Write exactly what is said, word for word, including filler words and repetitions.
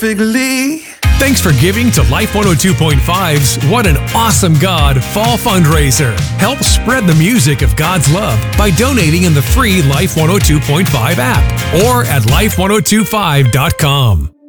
perfectly. Thanks for giving to Life one oh two point five's What an Awesome God Fall Fundraiser. Help spread the music of God's love by donating in the free Life one oh two point five app or at life ten twenty-five dot com.